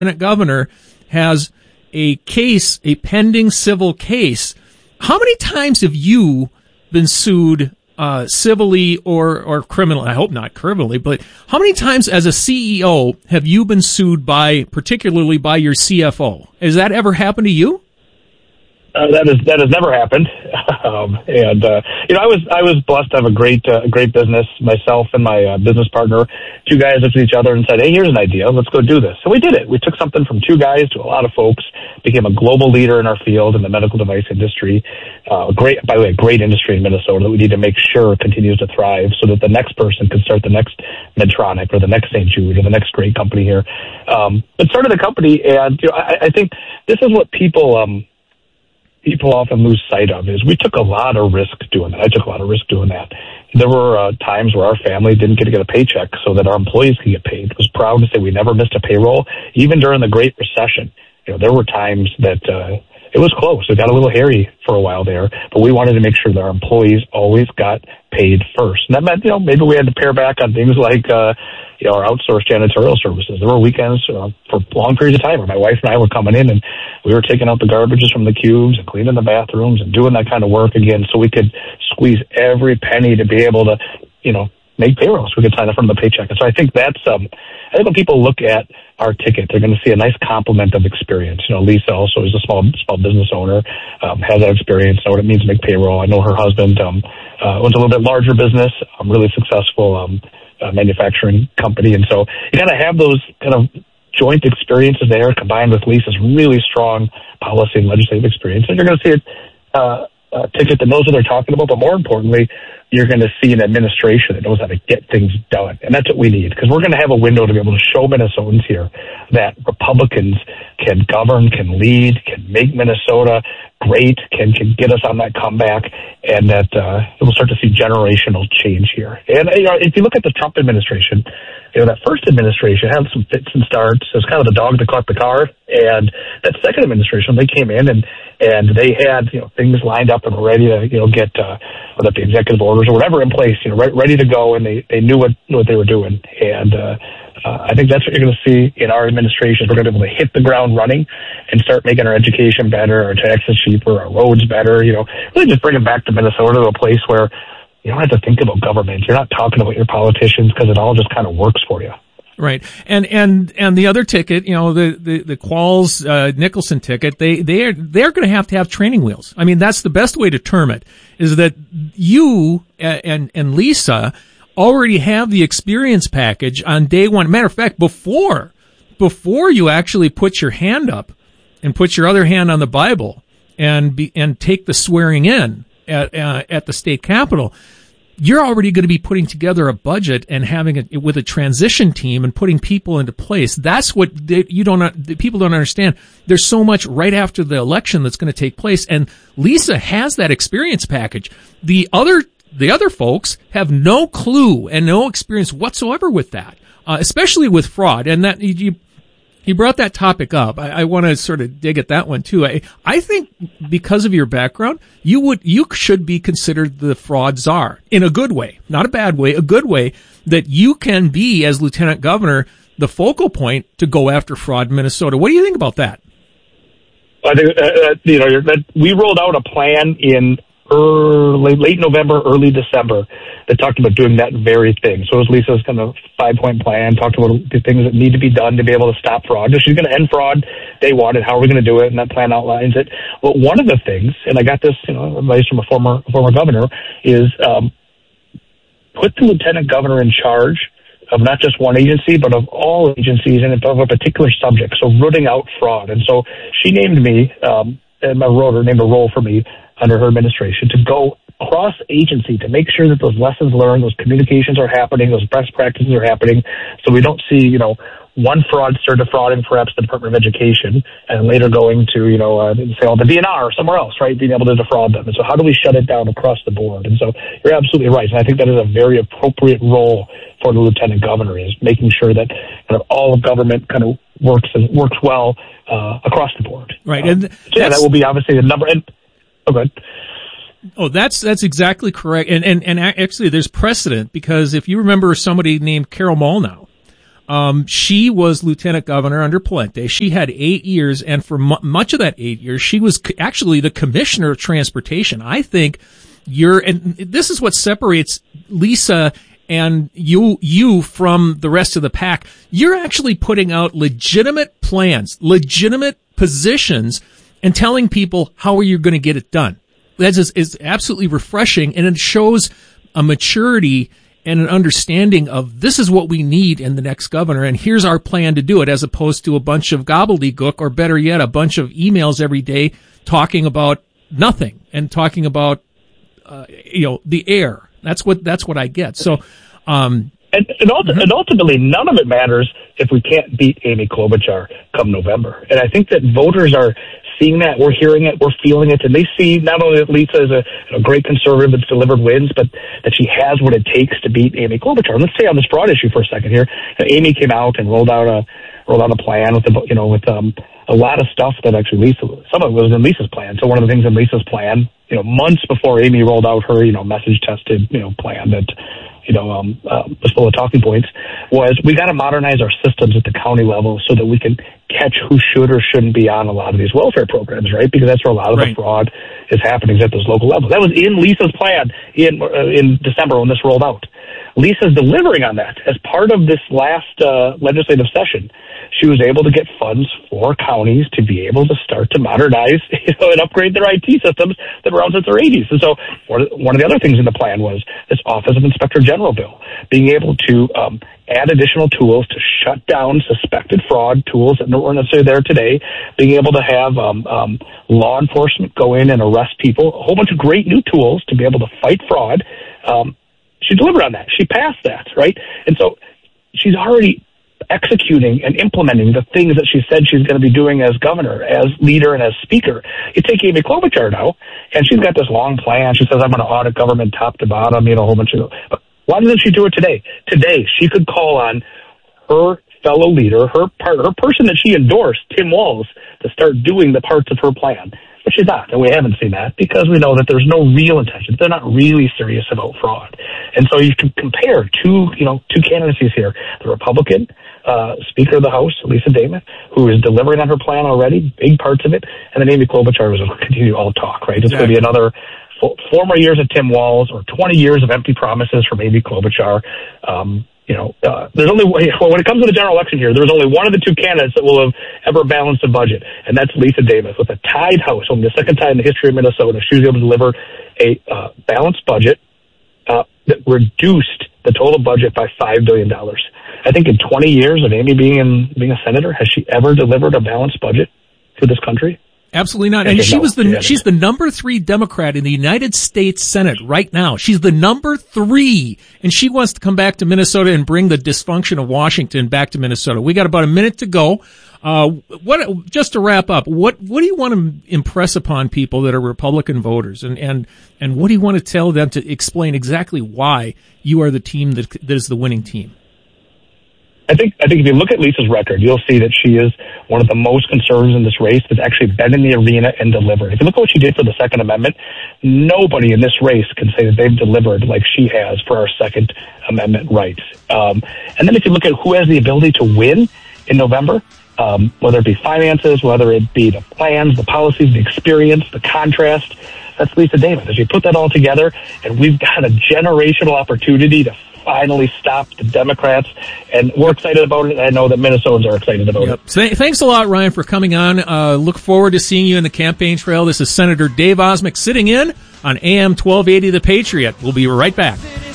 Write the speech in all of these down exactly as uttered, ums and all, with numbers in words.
lieutenant governor has a case, a pending civil case. How many times have you been sued uh, civilly or, or criminally? I hope not criminally, but how many times as a C E O have you been sued by, particularly by your C F O? Has that ever happened to you? Uh, that is that has never happened, um, and uh, you know I was I was blessed to have a great uh, great business. Myself and my uh, business partner, two guys looked at each other and said, "Hey, here's an idea. Let's go do this." So we did it. We took something from two guys to a lot of folks, became a global leader in our field in the medical device industry. Uh, great, by the way, a great industry in Minnesota that we need to make sure continues to thrive, so that the next person can start the next Medtronic or the next Saint Jude or the next great company here. Um, but started the company, and you know, I, I think this is what people. Um, people often lose sight of is we took a lot of risk doing that. I took a lot of risk doing that. There were uh, times where our family didn't get to get a paycheck so that our employees could get paid. I was proud to say we never missed a payroll, even during the Great Recession. You know, there were times that uh, it was close. It got a little hairy for a while there, but we wanted to make sure that our employees always got paid first. And that meant, you know, maybe we had to pare back on things like, uh, you know, our outsourced janitorial services. There were weekends uh, for long periods of time where my wife and I were coming in and we were taking out the garbages from the cubes and cleaning the bathrooms and doing that kind of work again so we could squeeze every penny to be able to, you know, make payroll so we could sign up for the paycheck. And so I think that's, um, I think when people look at our ticket, they're going to see a nice complement of experience. You know, Lisa also is a small, small business owner, um, has that experience, know what it means to make payroll. I know her husband, um, uh, owns a little bit larger business, um, really successful, um, uh, manufacturing company. And so you got to have those kind of joint experiences there combined with Lisa's really strong policy and legislative experience. And you're going to see it, uh, a ticket that knows what they're talking about, but more importantly, you're going to see an administration that knows how to get things done. And that's what we need, because we're going to have a window to be able to show Minnesotans here that Republicans can govern, can lead, can make Minnesota great, can, can get us on that comeback, and that uh, we'll start to see generational change here. And you know, if you look at the Trump administration, you know, that first administration had some fits and starts. It was kind of the dog that caught the car. And that second administration, they came in and, and they had, you know, things lined up and were ready to, you know, get, uh, whether the executive orders or whatever in place, you know, right, ready to go. And they, they knew what, knew what they were doing. And, uh, uh, I think that's what you're going to see in our administration. We're going to be able to hit the ground running and start making our education better, our taxes cheaper, our roads better, you know, really just bring it back to Minnesota to a place where you don't have to think about government. You're not talking about your politicians because it all just kind of works for you. Right. And, and, and the other ticket, you know, the, the, the Qualls, uh, Nicholson ticket, they, they are, they're going to have to have training wheels. I mean, that's the best way to term it, is that you and, and Lisa already have the experience package on day one. Matter of fact, before, before you actually put your hand up and put your other hand on the Bible and be, and take the swearing in at, uh, at the state capitol, you're already going to be putting together a budget and having it with a transition team and putting people into place. That's what they, you don't, people don't understand. There's so much right after the election that's going to take place. And Lisa has that experience package. The other, the other folks have no clue and no experience whatsoever with that, uh, especially with fraud. And that you, you brought that topic up. I, I want to sort of dig at that one too. I, I think because of your background, you would, you should be considered the fraud czar in a good way, not a bad way, a good way, that you can be, as lieutenant governor, the focal point to go after fraud in Minnesota. What do you think about that? I think, uh, you know, that we rolled out a plan in early, late November, early December that talked about doing that very thing. So it was Lisa's kind of five-point plan, talked about the things that need to be done to be able to stop fraud. She's going to end fraud day one, and how are we going to do it? And that plan outlines it. But one of the things, and I got this, you know, advice from a former former governor, is um, put the lieutenant governor in charge of not just one agency, but of all agencies and of a particular subject. So rooting out fraud. And so she named me, um, and my role, named a role for me under her administration to go cross agency to make sure that those lessons learned, those communications are happening, those best practices are happening, so we don't see, you know, one fraudster defrauding perhaps the Department of Education and later going to, you know, uh, say, oh, the D N R or somewhere else, right, being able to defraud them. And so how do we shut it down across the board? And so you're absolutely right. And I think that is a very appropriate role for the lieutenant governor, is making sure that kind of all of government kind of works and works well uh, across the board. Right. Um, and so yeah, that will be obviously the number. And, oh, good. Oh, that's that's exactly correct. And, and and actually, there's precedent, because if you remember somebody named Carol Molnow, Um, she was lieutenant governor under Pawlenty. She had eight years, and for mu- much of that eight years, she was c- actually the commissioner of transportation. I think you're, and this is what separates Lisa and you, you from the rest of the pack. You're actually putting out legitimate plans, legitimate positions, and telling people how are you going to get it done. That is, is absolutely refreshing, and it shows a maturity and an understanding of this is what we need in the next governor, and here's our plan to do it, as opposed to a bunch of gobbledygook, or better yet, a bunch of emails every day talking about nothing and talking about, uh, you know, the air. That's what, that's what I get. So, um, and, and, ult- mm-hmm. and ultimately, none of it matters if we can't beat Amy Klobuchar come November. And I think that voters are seeing that, we're hearing it, we're feeling it, and they see not only that Lisa is a, a great conservative that's delivered wins, but that she has what it takes to beat Amy Klobuchar. And let's stay on this broad issue for a second here. Uh, Amy came out and rolled out a rolled out a plan with the, you know with um, a lot of stuff that actually Lisa, some of it was in Lisa's plan. So one of the things in Lisa's plan, you know, months before Amy rolled out her, you know, message tested, you know, plan that, you know, um, uh, was full of talking points, was we got to modernize our systems at the county level so that we can catch who should or shouldn't be on a lot of these welfare programs, right? Because that's where a lot of right. the fraud is happening, at those local levels. That was in Lisa's plan in uh, in December when this rolled out. Lisa's delivering on that. As part of this last uh, legislative session, she was able to get funds for counties to be able to start to modernize, you know, and upgrade their I T systems that were out since the eighties. And so one of the other things in the plan was this Office of Inspector General bill, being able to um, add additional tools to shut down suspected fraud, tools that weren't necessarily there today, being able to have um, um, law enforcement go in and arrest people, a whole bunch of great new tools to be able to fight fraud. Um, she delivered on that. She passed that, right? And so she's already executing and implementing the things that she said she's going to be doing as governor, as leader, and as speaker. You take Amy Klobuchar now, and she's got this long plan. She says, I'm going to audit government top to bottom, you know, a whole bunch of... But why doesn't she do it today? Today, she could call on her fellow leader, her part, her person that she endorsed, Tim Walz, to start doing the parts of her plan. But she's not, and we haven't seen that because we know that there's no real intention. They're not really serious about fraud. And so you can compare two, you know, two candidacies here. The Republican uh, Speaker of the House, Lisa Damon, who is delivering on her plan already, big parts of it, and then Amy Klobuchar, who's going to continue all talk, right? It's exactly. going to be another four more years of Tim Walz or twenty years of empty promises from Amy Klobuchar. Um, You know, uh, there's only, when it comes to the general election here, there's only one of the two candidates that will have ever balanced a budget, and that's Lisa Davis. With a tied House, only the second time in the history of Minnesota, she was able to deliver a uh, balanced budget uh, that reduced the total budget by five billion dollars. I think in twenty years of Amy being in, being a senator, has she ever delivered a balanced budget for this country? Absolutely not. And she was the, she's the number three Democrat in the United States Senate right now. She's the number three, and she wants to come back to Minnesota and bring the dysfunction of Washington back to Minnesota. We got about a minute to go. Uh, what, just to wrap up, what, what do you want to impress upon people that are Republican voters? And, and, and what do you want to tell them to explain exactly why you are the team that, that is the winning team? I think I think if you look at Lisa's record, you'll see that she is one of the most conservatives in this race that's actually been in the arena and delivered. If you look at what she did for the Second Amendment, nobody in this race can say that they've delivered like she has for our Second Amendment rights. Um, and then if you look at who has the ability to win in November, um, whether it be finances, whether it be the plans, the policies, the experience, the contrast, that's Lisa Davis. As you put that all together, and we've got a generational opportunity to finally stop the Democrats, and we're excited about it. I know that Minnesotans are excited about yep. it. So, thanks a lot, Ryan, for coming on. Uh, look forward to seeing you in the campaign trail. This is Senator Dave Osmek sitting in on A M twelve eighty The Patriot. We'll be right back.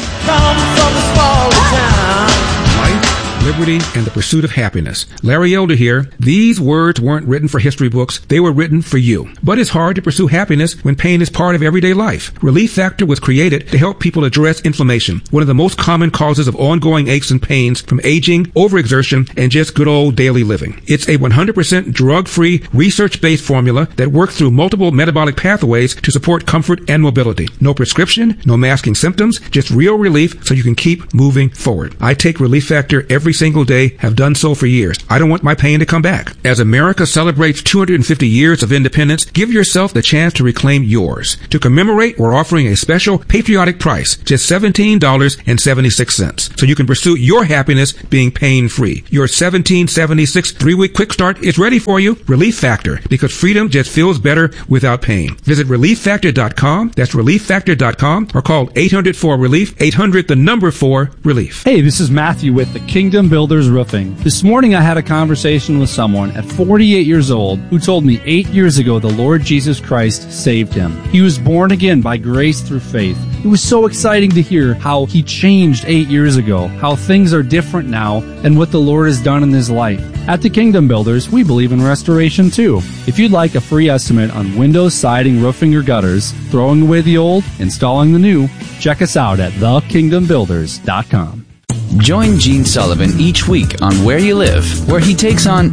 Liberty, and the pursuit of happiness. Larry Elder here. These words weren't written for history books. They were written for you. But it's hard to pursue happiness when pain is part of everyday life. Relief Factor was created to help people address inflammation, one of the most common causes of ongoing aches and pains from aging, overexertion, and just good old daily living. It's a one hundred percent drug-free, research-based formula that works through multiple metabolic pathways to support comfort and mobility. No prescription, no masking symptoms, just real relief so you can keep moving forward. I take Relief Factor every single day, have done so for years. I don't want my pain to come back. As America celebrates two hundred fifty years of independence, give yourself the chance to reclaim yours. To commemorate, we're offering a special patriotic price, just seventeen dollars and seventy-six cents, so you can pursue your happiness being pain-free. Your seventeen seventy-six three-week quick start is ready for you. Relief Factor, because freedom just feels better without pain. Visit relief factor dot com. That's relief factor dot com, or call eight hundred four relief, eight hundred the number four relief. Hey, this is Matthew with the Kingdom Builders Roofing. This morning I had a conversation with someone at forty-eight years old who told me eight years ago the Lord Jesus Christ saved him. He was born again by grace through faith. It was so exciting to hear how he changed eight years ago, how things are different now, and what the Lord has done in his life. At the Kingdom Builders, we believe in restoration too. If you'd like a free estimate on windows, siding, roofing, or gutters, throwing away the old, installing the new, check us out at the kingdom builders dot com. Join Gene Sullivan each week on Where You Live, where he takes on...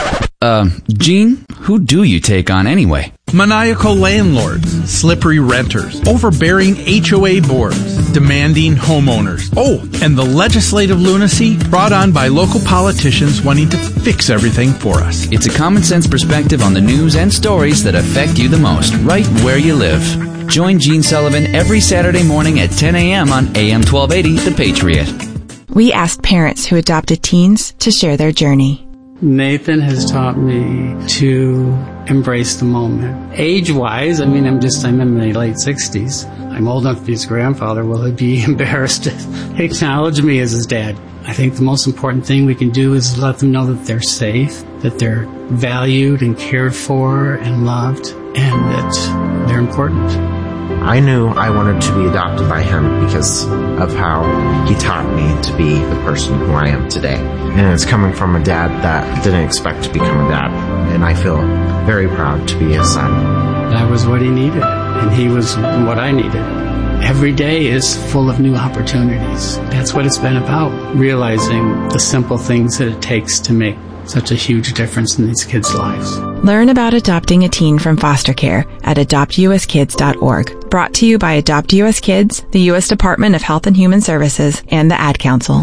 Uh, Gene, who do you take on anyway? Maniacal landlords, slippery renters, overbearing H O A boards, demanding homeowners. Oh, and the legislative lunacy brought on by local politicians wanting to fix everything for us. It's a common sense perspective on the news and stories that affect you the most, right where you live. Join Gene Sullivan every Saturday morning at ten a.m. on A M twelve eighty, The Patriot. We asked parents who adopted teens to share their journey. Nathan has taught me to embrace the moment. Age-wise, I mean, I'm just, I'm in my late sixties. I'm old enough to be his grandfather. Will he be embarrassed to acknowledge me as his dad? I think the most important thing we can do is let them know that they're safe, that they're valued and cared for and loved, and that they're important. I knew I wanted to be adopted by him because of how he taught me to be the person who I am today. And it's coming from a dad that didn't expect to become a dad. And I feel very proud to be his son. That was what he needed, and he was what I needed. Every day is full of new opportunities. That's what it's been about, realizing the simple things that it takes to make such a huge difference in these kids' lives. Learn about adopting a teen from foster care at adopt u s kids dot org. Brought to you by Adopt U S Kids, the U S Department of Health and Human Services, and the Ad Council.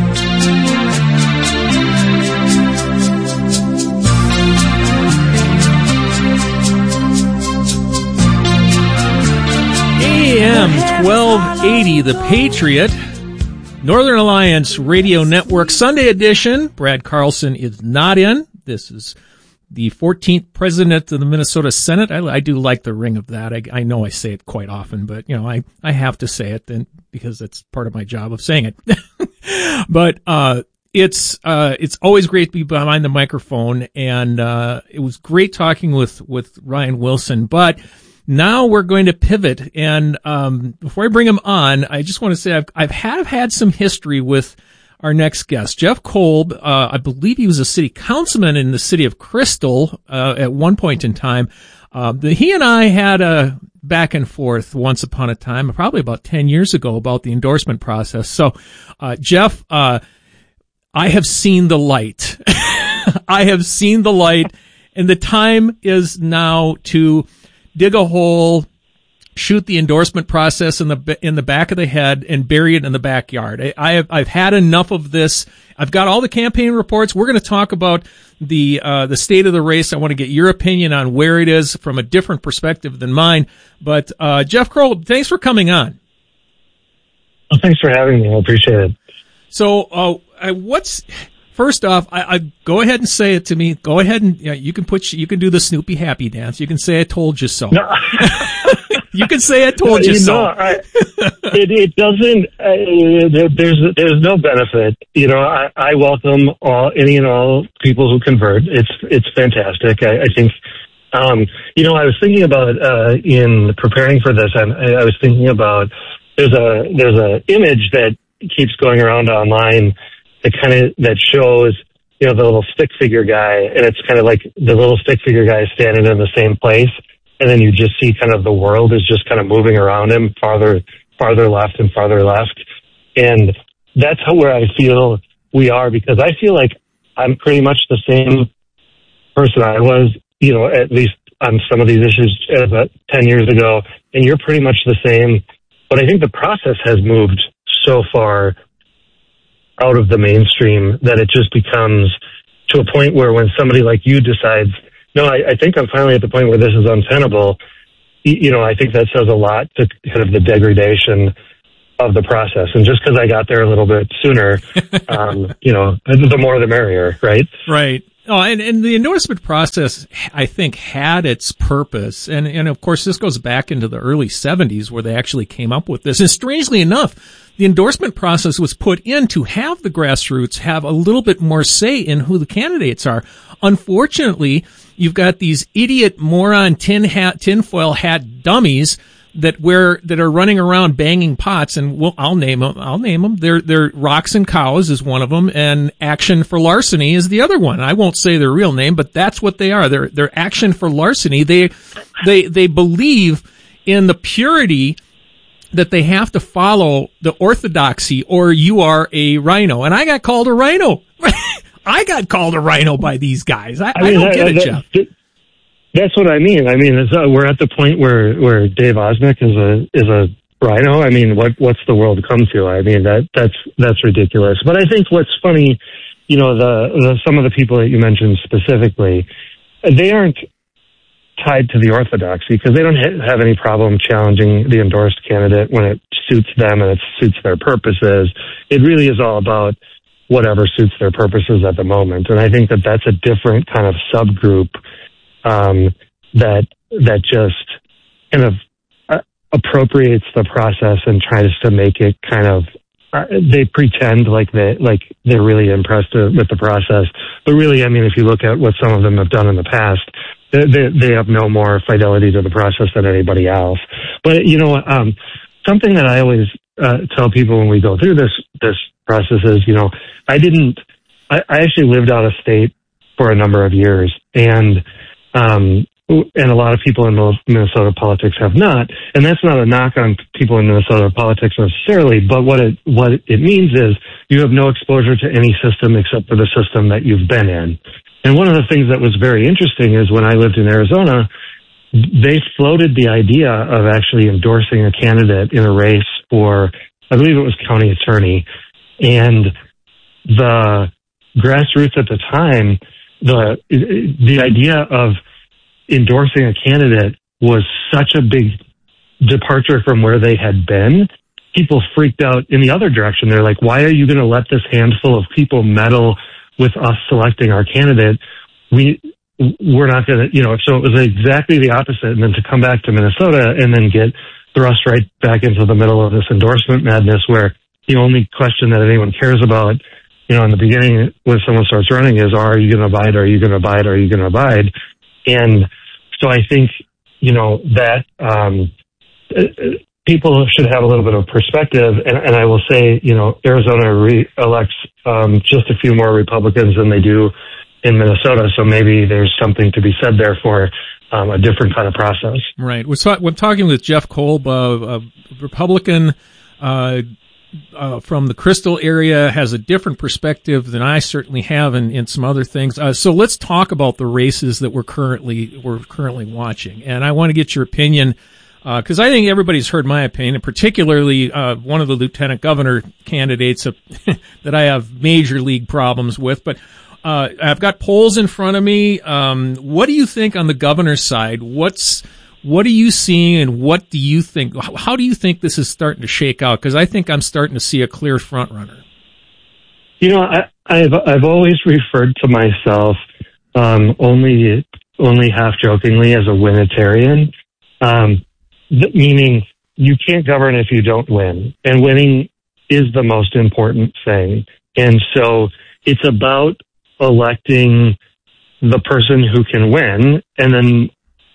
A M twelve eighty, The Patriot, Northern Alliance Radio Network, Sunday edition. Brad Carlson is not in. This is the fourteenth president of the Minnesota Senate. I, I do like the ring of that. I, I know I say it quite often, but, you know, I, I have to say it then because it's part of my job of saying it. But, uh, it's, uh, it's always great to be behind the microphone. And, uh, it was great talking with, with Ryan Wilson, but now we're going to pivot. And, um, before I bring him on, I just want to say I've, I've have had some history with our next guest, Jeff Kolb. Uh, I believe he was a city councilman in the city of Crystal, uh, at one point in time. Uh, the, he and I had a back and forth once upon a time, probably about ten years ago, about the endorsement process. So, uh, Jeff, uh, I have seen the light. I have seen the light, and the time is now to dig a hole, shoot the endorsement process in the in the back of the head, and bury it in the backyard. I, I have I've had enough of this. I've got all the campaign reports. We're going to talk about the uh, the state of the race. I want to get your opinion on where it is from a different perspective than mine. But uh, Jeff Kolb, thanks for coming on. Well, thanks for having me. I appreciate it. So, uh, what's first off? I, I go ahead and say it to me. Go ahead and you, know, you can put you can do the Snoopy happy dance. You can say I told you so. No. You can say I told you, you so. Know, I, it, it doesn't. Uh, there, there's there's no benefit. You know, I, I welcome all any and all people who convert. It's it's fantastic. I, I think. Um, you know, I was thinking about uh, in preparing for this, and I, I was thinking about there's a there's a image that keeps going around online that kind of that shows you know the little stick figure guy, and it's kind of like the little stick figure guy standing in the same place. And then you just see kind of the world is just kind of moving around him farther, farther left and farther left. And that's how, where I feel we are, because I feel like I'm pretty much the same person I was, you know, at least on some of these issues as uh, ten years ago. And you're pretty much the same. But I think the process has moved so far out of the mainstream that it just becomes to a point where when somebody like you decides, no, I, I think I'm finally at the point where this is untenable, you, you know, I think that says a lot to kind of the degradation of the process. And just because I got there a little bit sooner, um, you know, the more the merrier, right? Right. Oh, and, and the endorsement process, I think, had its purpose. And, and of course, this goes back into the early seventies where they actually came up with this. And strangely enough, the endorsement process was put in to have the grassroots have a little bit more say in who the candidates are. Unfortunately, you've got these idiot, moron, tin hat, tinfoil hat dummies that wear, that are running around banging pots, and well, I'll name them. I'll name them. They're, they're Rocks and Cows is one of them, and Action for Larceny is the other one. I won't say their real name, but that's what they are. They're, they're Action for Larceny. They, they, they believe in the purity that they have to follow the orthodoxy, or you are a rhino. And I got called a rhino. I got called a rhino by these guys. I, I, mean, I don't that, get it, that, Jeff. That, That's what I mean. I mean, it's, uh, we're at the point where, where Dave Osnick is a is a rhino. I mean, what what's the world come to? I mean, that that's that's ridiculous. But I think what's funny, you know, the, the some of the people that you mentioned specifically, they aren't tied to the orthodoxy because they don't ha- have any problem challenging the endorsed candidate when it suits them and it suits their purposes. It really is all about whatever suits their purposes at the moment. And I think that that's a different kind of subgroup. Um, that, that just kind of uh, appropriates the process and tries to make it kind of, uh, they pretend like they, like they're really impressed with the process. But really, I mean, if you look at what some of them have done in the past, they, they, they have no more fidelity to the process than anybody else. But, you know, um, something that I always, uh, tell people when we go through this, this process is, you know, I didn't, I, I actually lived out of state for a number of years, and, Um, and a lot of people in Minnesota politics have not, and that's not a knock on people in Minnesota politics necessarily, but what it, what it means is you have no exposure to any system except for the system that you've been in. And one of the things that was very interesting is when I lived in Arizona, they floated the idea of actually endorsing a candidate in a race for, I believe it was county attorney, and the grassroots at the time, the the idea of endorsing a candidate was such a big departure from where they had been. People freaked out in the other direction. They're like, why are you going to let this handful of people meddle with us selecting our candidate? We, we're not going to, you know, so it was exactly the opposite. And then to come back to Minnesota and then get thrust right back into the middle of this endorsement madness where the only question that anyone cares about, you know, in the beginning when someone starts running is, are you going to abide? Are you going to abide? Are you going to abide? And so I think, you know, that um, people should have a little bit of perspective. And, and I will say, you know, Arizona re- elects um, just a few more Republicans than they do in Minnesota. So maybe there's something to be said there for um, a different kind of process. Right. We're, so, we're talking with Jeff Kolb, a, a Republican uh Uh, from the Crystal area, has a different perspective than I certainly have in, in some other things. Uh, so let's talk about the races that we're currently we're currently watching, and I want to get your opinion because uh, I think everybody's heard my opinion, and particularly uh, one of the lieutenant governor candidates uh, that I have major league problems with. But uh, I've got polls in front of me. Um, what do you think on the governor's side? What's What are you seeing, and what do you think? How do you think this is starting to shake out? Because I think I'm starting to see a clear front runner. You know, I, I've I've always referred to myself um, only only half jokingly as a winitarian, um, th- meaning you can't govern if you don't win, and winning is the most important thing. And so it's about electing the person who can win, and then.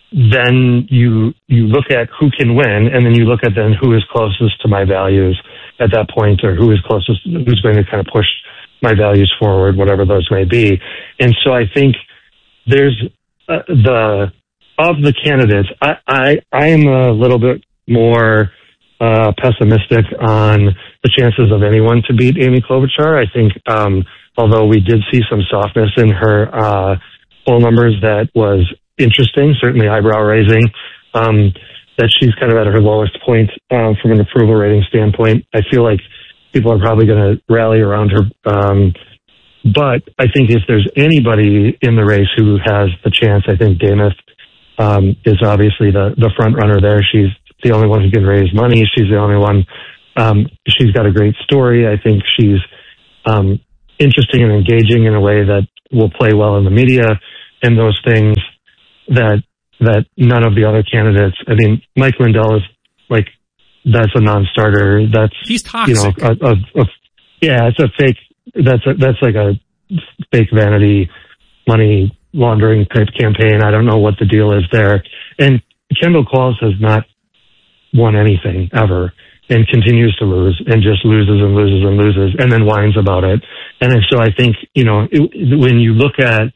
Then you you look at who can win, and then you look at then who is closest to my values at that point, or who is closest, who's going to kind of push my values forward, whatever those may be. And so I think there's uh, the of the candidates. I, I I am a little bit more uh, pessimistic on the chances of anyone to beat Amy Klobuchar. I think um, although we did see some softness in her uh, poll numbers, that was interesting, certainly eyebrow raising, um, that she's kind of at her lowest point, um, from an approval rating standpoint. I feel like people are probably going to rally around her. Um, but I think if there's anybody in the race who has the chance, I think Demuth um, is obviously the, the front runner there. She's the only one who can raise money. She's the only one. Um, she's got a great story. I think she's um, interesting and engaging in a way that will play well in the media and those things that that none of the other candidates. I mean, Mike Lindell is like, that's a non-starter. That's, he's toxic. You know, a, a, a, yeah, it's a fake. That's a, that's like a fake vanity money laundering type campaign. I don't know what the deal is there. And Kendall Qualls has not won anything ever and continues to lose and just loses and loses and loses and then whines about it. And so I think, you know, it, when you look at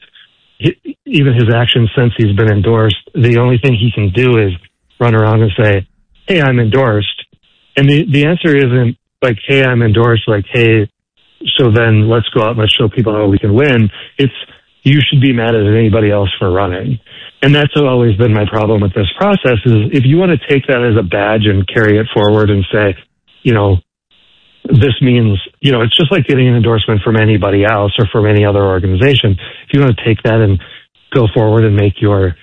even his actions since he's been endorsed, the only thing he can do is run around and say, hey, I'm endorsed. And the, the answer isn't like, hey, I'm endorsed, like, hey, so then let's go out and let's show people how we can win. It's, you should be mad at anybody else for running. And that's always been my problem with this process is if you want to take that as a badge and carry it forward and say, you know, this means, you know, it's just like getting an endorsement from anybody else or from any other organization. If you want to take that and go forward and make your,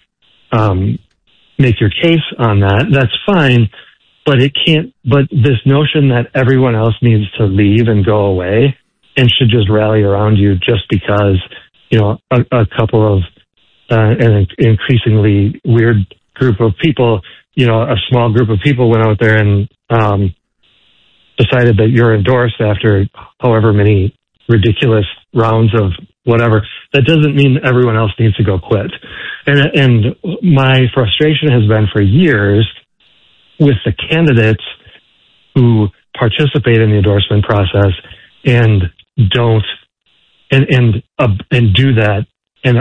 um, make your case on that, that's fine. But it can't, but this notion that everyone else needs to leave and go away and should just rally around you just because, you know, a, a couple of, uh, an increasingly weird group of people, you know, a small group of people went out there and, um, decided that you're endorsed after however many ridiculous rounds of whatever. That doesn't mean everyone else needs to go quit. And, and my frustration has been for years with the candidates who participate in the endorsement process and don't, and, and, uh, and do that and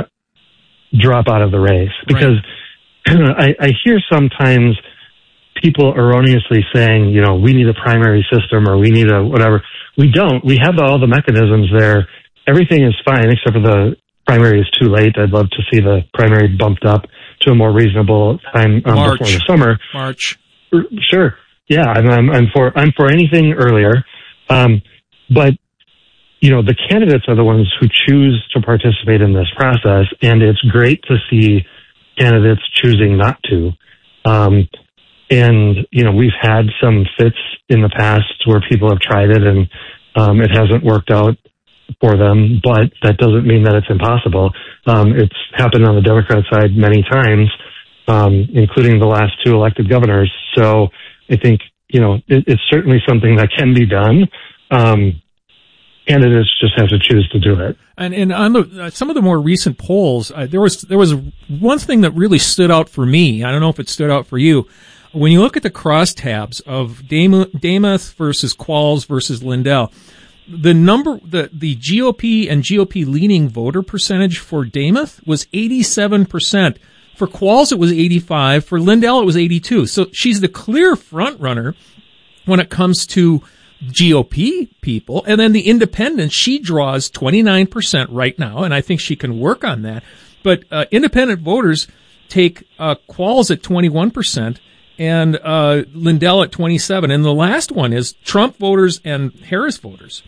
drop out of the race. Because right. I, I hear sometimes people erroneously saying, you know, we need a primary system or we need a whatever. We don't. We have all the mechanisms there. Everything is fine except for the primary is too late. I'd love to see the primary bumped up to a more reasonable time um, March. before the summer. March. Sure. Yeah, I'm, I'm, I'm for I'm for anything earlier. Um, but you know, the candidates are the ones who choose to participate in this process, and it's great to see candidates choosing not to. Um, And, you know, we've had some fits in the past where people have tried it and um, it hasn't worked out for them, but that doesn't mean that it's impossible. Um, it's happened on the Democrat side many times, um, including the last two elected governors. So I think, you know, it, it's certainly something that can be done. Um, candidates just have to choose to do it. And, and on the, uh, some of the more recent polls, uh, there was, there was one thing that really stood out for me. I don't know if it stood out for you. When you look at the crosstabs of Demuth versus Qualls versus Lindell, the number, the, the G O P and G O P leaning voter percentage for Demuth was eighty-seven percent. For Qualls, it was eighty-five. For Lindell, it was eighty-two. So she's the clear front runner when it comes to G O P people. And then the independents, she draws twenty-nine percent right now, and I think she can work on that. But uh, independent voters take uh, Qualls at twenty-one percent. And uh Lindell at twenty-seven. And the last one is Trump voters and Harris voters.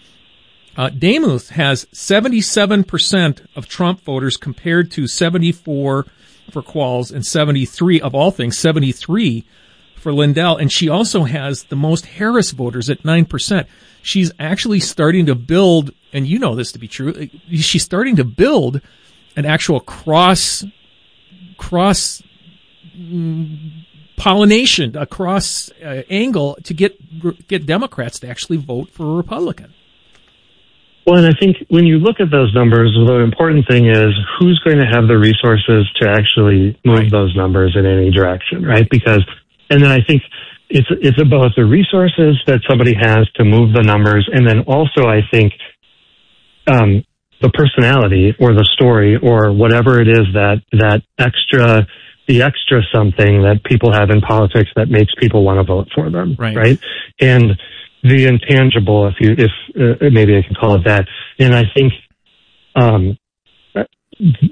Uh Demuth has seventy-seven percent of Trump voters compared to seventy-four for Qualls and seventy-three, of all things, seventy-three for Lindell. And she also has the most Harris voters at nine percent. She's actually starting to build, and you know this to be true, she's starting to build an actual cross, cross, mm, pollination across uh, angle to get get Democrats to actually vote for a Republican. Well, and I think when you look at those numbers, the important thing is who's going to have the resources to actually move right. those numbers in any direction, right? Because, and then I think it's it's about the resources that somebody has to move the numbers, and then also I think um, the personality or the story or whatever it is that that extra. the extra something that people have in politics that makes people want to vote for them, right? right? And the intangible, if you, if uh, maybe I can call it that. And I think, um, uh,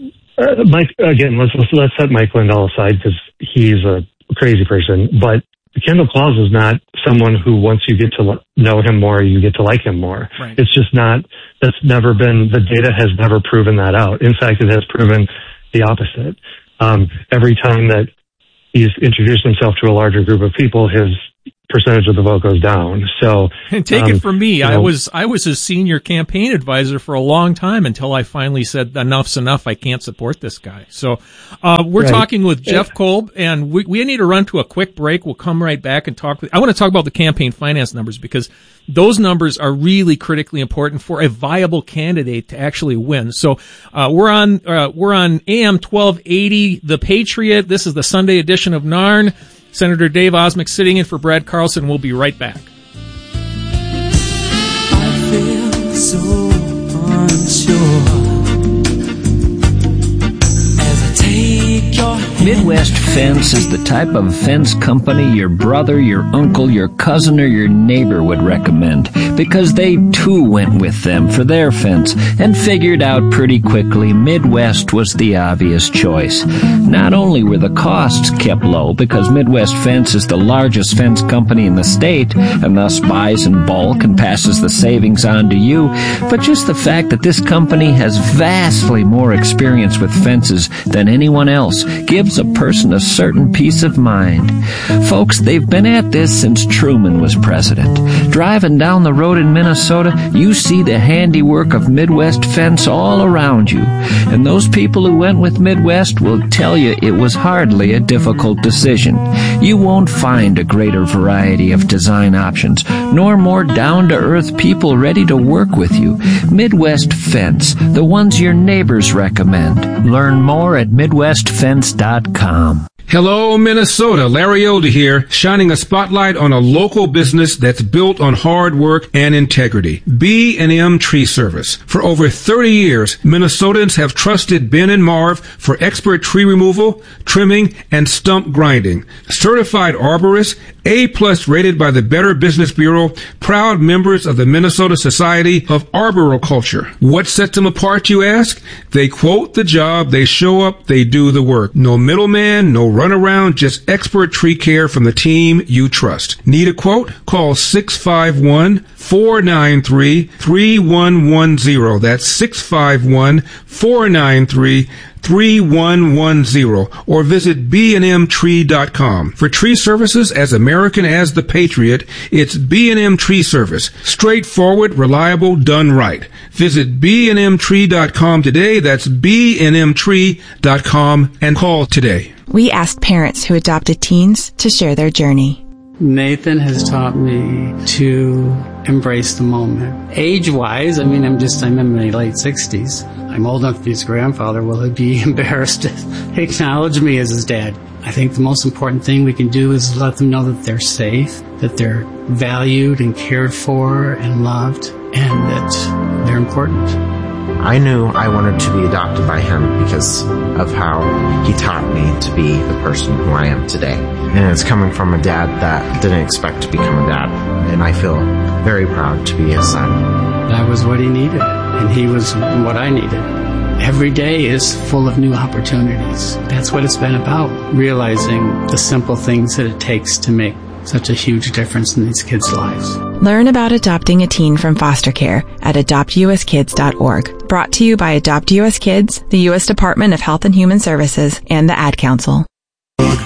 Mike, again, let's, let's let's set Mike Lindell aside because he's a crazy person. But Kendall Qualls is not someone who once you get to know him more, you get to like him more. Right. It's just not, that's never been, the data has never proven that out. In fact, it has proven the opposite. Um, every time that he's introduced himself to a larger group of people, his percentage of the vote goes down. So, and take um, it from me, you know, I was I was his senior campaign advisor for a long time until I finally said enough's enough. I can't support this guy. So uh, we're right. talking with Jeff Kolb, and we we need to run to a quick break. We'll come right back and talk. I want to talk about the campaign finance numbers because those numbers are really critically important for a viable candidate to actually win. So uh, we're on uh, we're on A M twelve eighty, The Patriot. This is the Sunday edition of Narn. Senator Dave Osmek sitting in for Brad Carlson. We'll be right back. I feel so unsure as I take your hand. Midwest Fence is the type of fence company your brother, your uncle, your cousin, or your neighbor would recommend because they too went with them for their fence and figured out pretty quickly Midwest was the obvious choice. Not only were the costs kept low because Midwest Fence is the largest fence company in the state and thus buys in bulk and passes the savings on to you, but just the fact that this company has vastly more experience with fences than anyone else gives a person a certain peace of mind. Folks, they've been at this since Truman was president. Driving down the road in Minnesota, you see the handiwork of Midwest Fence all around you. And those people who went with Midwest will tell you it was hardly a difficult decision. You won't find a greater variety of design options, nor more down-to-earth people ready to work with you. Midwest Fence, the ones your neighbors recommend. Learn more at midwest fence dot com. Hello, Minnesota. Larry Elder here, shining a spotlight on a local business that's built on hard work and integrity. B and M Tree Service. For over thirty years, Minnesotans have trusted Ben and Marv for expert tree removal, trimming, and stump grinding. Certified arborists, A-plus rated by the Better Business Bureau, proud members of the Minnesota Society of Arboriculture. What sets them apart, you ask? They quote the job, they show up, they do the work. No middleman, no run around, just expert tree care from the team you trust. Need a quote? Call six five one, four nine three, three one one zero. That's six five one, four nine three, three one one zero, or visit b and m tree dot com. For tree services as American as the Patriot, it's B and M Tree Service. Straightforward, reliable, done right. Visit b and m tree dot com today. That's b and m tree dot com and call today. We asked parents who adopted teens to share their journey. Nathan has taught me to embrace the moment. Age-wise, I mean, I'm just, I'm in my late sixties. I'm old enough to be his grandfather. Will he be embarrassed to acknowledge me as his dad? I think the most important thing we can do is let them know that they're safe, that they're valued and cared for and loved, and that they're important. I knew I wanted to be adopted by him because of how he taught me to be the person who I am today. And it's coming from a dad that didn't expect to become a dad. And I feel very proud to be his son. That was what he needed, and he was what I needed. Every day is full of new opportunities. That's what it's been about, realizing the simple things that it takes to make such a huge difference in these kids' lives. Learn about adopting a teen from foster care at adopt u s kids dot org. Brought to you by Adopt U S Kids, the U S Department of Health and Human Services, and the Ad Council.